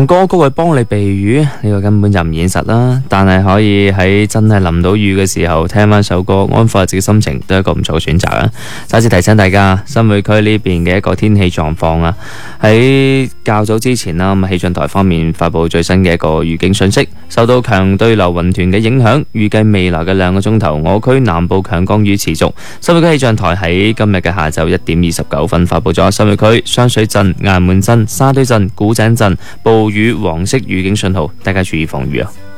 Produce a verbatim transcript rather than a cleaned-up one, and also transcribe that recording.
用歌曲去幫你避雨，呢個根本就唔現實啦。但係可以喺真係淋到雨嘅時候聽翻首歌，安撫下自己心情，都係一個唔錯嘅選擇啊。再次提醒大家，新會區呢邊嘅一個天氣狀況啊，喺較早之前啦，咁氣象台方面發布最新嘅一個預警信息，受到強對流雲團嘅影響，預計未來嘅兩個鐘頭，我區南部強降雨持續。新會區氣象台喺今日嘅下晝一點二十九分發布咗新會區雙水鎮、衙門鎮、沙堆鎮、古井鎮暴雨黃色預警信號，大家注意防雨啊！